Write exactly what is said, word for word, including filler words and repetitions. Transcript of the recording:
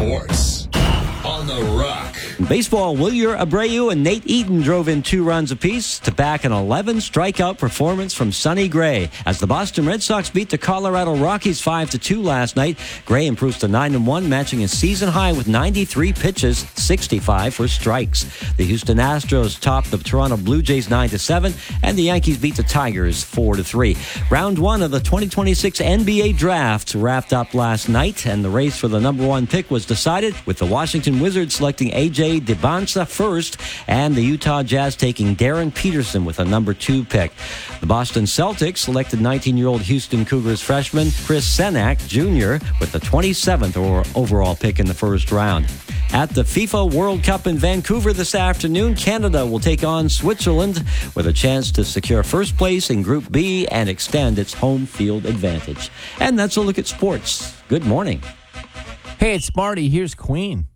Sports on the Rock. In baseball, Wilyer Abreu and Nate Eaton drove in two runs apiece to back an eleven strikeout performance from Sonny Gray. As the Boston Red Sox beat the Colorado Rockies five to two last night, Gray improves to nine and one, matching his season high with ninety-three pitches, sixty-five for strikes. The Houston Astros topped the Toronto Blue Jays nine to seven, and the Yankees beat the Tigers four to three. Round one of the twenty twenty-six N B A Draft wrapped up last night, and the race for the number one pick was decided with the Washington Wizards selecting A J DeBonsa first, and the Utah Jazz taking Darren Peterson with a number two pick. The Boston Celtics selected nineteen-year-old Houston Cougars freshman Chris Senak Junior with the twenty-seventh overall pick in the first round. At the FIFA World Cup in Vancouver this afternoon, Canada will take on Switzerland with a chance to secure first place in Group B and extend its home field advantage. And that's a look at sports. Good morning. Hey, it's Marty. Here's Queen.